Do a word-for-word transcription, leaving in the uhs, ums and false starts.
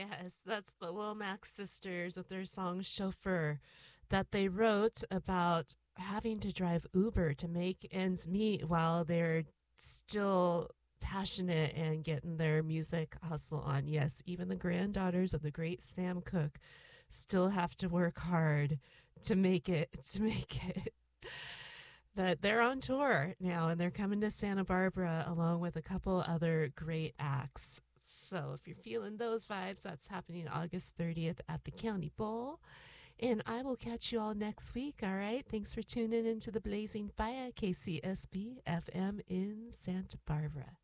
Yes, that's the Womack sisters with their song Chauffeur that they wrote about having to drive Uber to make ends meet while they're still passionate and getting their music hustle on. Yes, even the granddaughters of the great Sam Cooke still have to work hard to make it to make it. That they're on tour now and they're coming to Santa Barbara along with a couple other great acts. So if you're feeling those vibes, that's happening August thirtieth at the County Bowl. And I will catch you all next week. All right. Thanks for tuning into the Blazing Fire, K C S B F M in Santa Barbara.